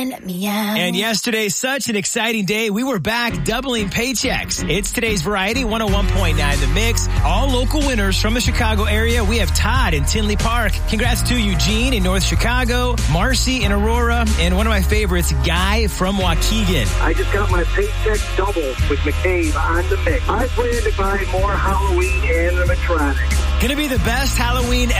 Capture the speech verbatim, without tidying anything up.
Let me out. And yesterday, such an exciting day. We were back doubling paychecks. It's today's Variety one oh one point nine The Mix. All local winners from the Chicago area. We have Todd in Tinley Park. Congrats to Eugene in North Chicago, Marcy in Aurora, and one of my favorites, Guy from Waukegan. I just got my paycheck double with McCabe on The Mix. I plan to buy more Halloween animatronics. Gonna be the best Halloween